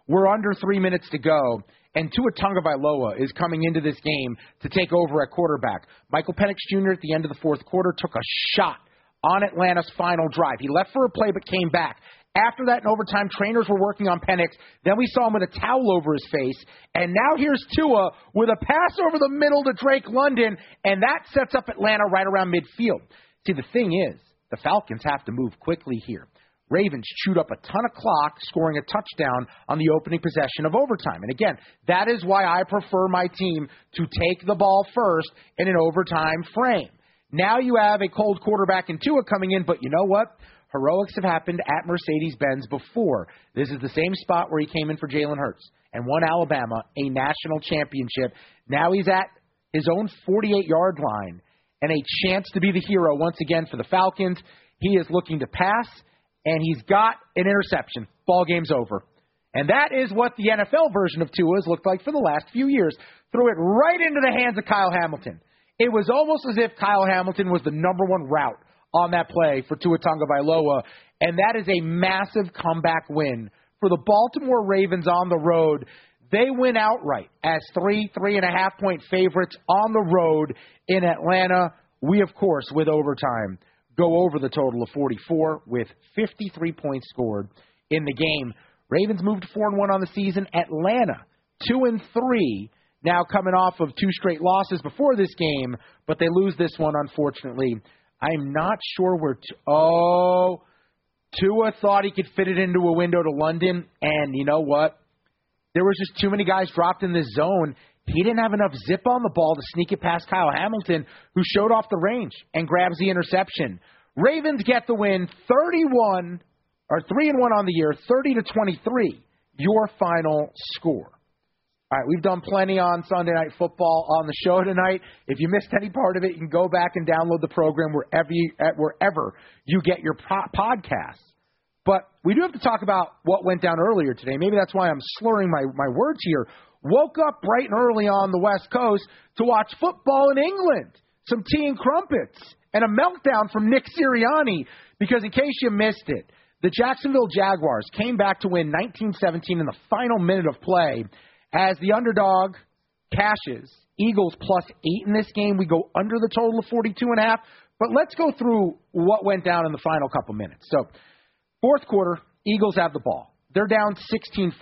We're under 3 minutes to go, and Tua Tagovailoa is coming into this game to take over at quarterback. Michael Penix Jr. at the end of the fourth quarter took a shot on Atlanta's final drive. He left for a play but came back. After that, in overtime, trainers were working on Penix. Then we saw him with a towel over his face. And now here's Tua with a pass over the middle to Drake London, and that sets up Atlanta right around midfield. See, the thing is, the Falcons have to move quickly here. Ravens chewed up a ton of clock, scoring a touchdown on the opening possession of overtime. And again, that is why I prefer my team to take the ball first in an overtime frame. Now you have a cold quarterback in Tua coming in, but you know what? Heroics have happened at Mercedes-Benz before. This is the same spot where he came in for Jalen Hurts and won Alabama a national championship. Now he's at his own 48-yard line and a chance to be the hero once again for the Falcons. He is looking to pass, and he's got an interception. Ball game's over. And that is what the NFL version of Tua has looked like for the last few years. Threw it right into the hands of Kyle Hamilton. It was almost as if Kyle Hamilton was the number one route on that play for Tua Tagovailoa, and that is a massive comeback win for the Baltimore Ravens on the road. They win outright as 3.5-point favorites on the road in Atlanta. We, of course, with overtime, go over the total of 44 with 53 points scored in the game. Ravens moved 4-1 on the season. Atlanta 2-3, now coming off of 2 straight losses before this game, but they lose this one, unfortunately. I'm not sure where Tua thought he could fit it into a window to London, and you know what? There was just too many guys dropped in this zone. He didn't have enough zip on the ball to sneak it past Kyle Hamilton, who showed off the range and grabs the interception. Ravens get the win, 3-1 on the year, 30-23, your final score. All right, we've done plenty on Sunday Night Football on the show tonight. If you missed any part of it, you can go back and download the program wherever you get your podcasts. But we do have to talk about what went down earlier today. Maybe that's why I'm slurring my words here. Woke up bright and early on the West Coast to watch football in England, some tea and crumpets, and a meltdown from Nick Sirianni, because in case you missed it, the Jacksonville Jaguars came back to win 19-17 in the final minute of play. As the underdog cashes, Eagles +8 in this game. We go under the total of 42.5. But let's go through what went down in the final couple minutes. So, fourth quarter, Eagles have the ball. They're down 16-14.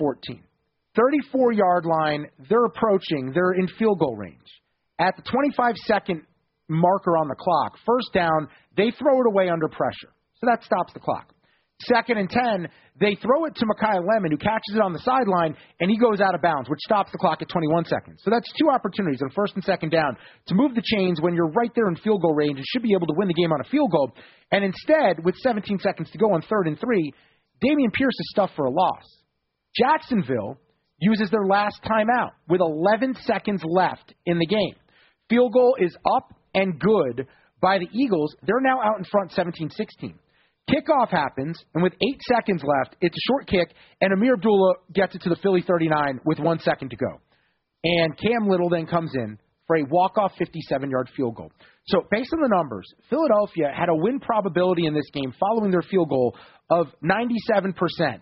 34-yard line, they're approaching. They're in field goal range. At the 25-second marker on the clock, first down, they throw it away under pressure. So that stops the clock. 2nd and 10, they throw it to Mekhi Lemon, who catches it on the sideline, and he goes out of bounds, which stops the clock at 21 seconds. So that's 2 opportunities on 1st and 2nd down to move the chains when you're right there in field goal range and should be able to win the game on a field goal. And instead, with 17 seconds to go on 3rd and 3, Dameon Pierce is stuffed for a loss. Jacksonville uses their last timeout with 11 seconds left in the game. Field goal is up and good by the Eagles. They're now out in front 17-16. Kickoff happens, and with 8 seconds left, it's a short kick, and Amir Abdullah gets it to the Philly 39 with 1 second to go. And Cam Little then comes in for a walk-off 57-yard field goal. So based on the numbers, Philadelphia had a win probability in this game following their field goal of 97%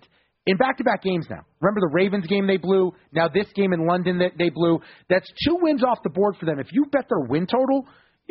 in back-to-back games now. Remember the Ravens game they blew? Now this game in London that they blew. That's 2 wins off the board for them. If you bet their win total,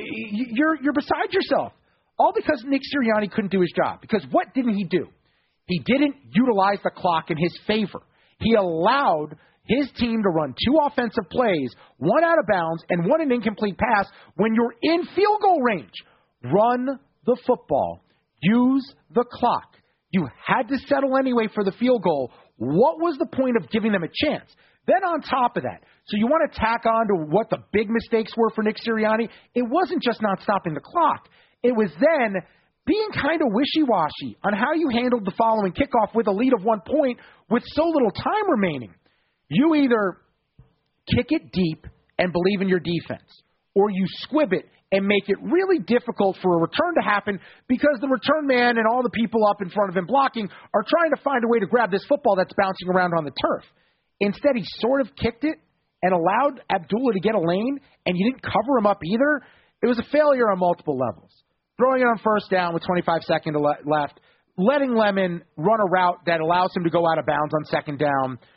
you're beside yourself. All because Nick Sirianni couldn't do his job. Because what didn't he do? He didn't utilize the clock in his favor. He allowed his team to run 2 offensive plays, 1 out of bounds and 1 an incomplete pass when you're in field goal range. Run the football. Use the clock. You had to settle anyway for the field goal. What was the point of giving them a chance? Then on top of that, so you want to tack on to what the big mistakes were for Nick Sirianni? It wasn't just not stopping the clock. It was then being kind of wishy-washy on how you handled the following kickoff with a lead of 1 point with so little time remaining. You either kick it deep and believe in your defense, or you squib it and make it really difficult for a return to happen because the return man and all the people up in front of him blocking are trying to find a way to grab this football that's bouncing around on the turf. Instead, he sort of kicked it and allowed Abdullah to get a lane, and you didn't cover him up either. It was a failure on multiple levels. Throwing it on first down with 25 seconds left, letting Lemon run a route that allows him to go out of bounds on 2nd down,